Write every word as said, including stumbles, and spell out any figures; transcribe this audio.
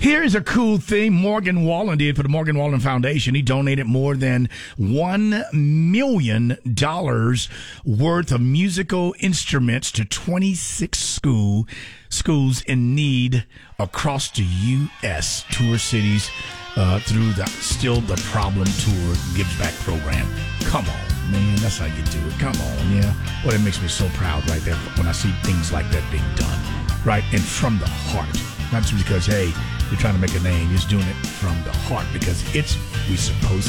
Here's a cool thing Morgan Wallen did for the Morgan Wallen Foundation. He donated more than one million dollars worth of musical instruments to twenty-six school schools in need across the U S Tour cities uh, through the Still the Problem Tour Gives Back program. Come on, man. That's how you do it. Come on, yeah. Well, it makes me so proud right there when I see things like that being done, right? And from the heart. Not just because, hey, you're trying to make a name. You're just doing it from the heart because it's we supposed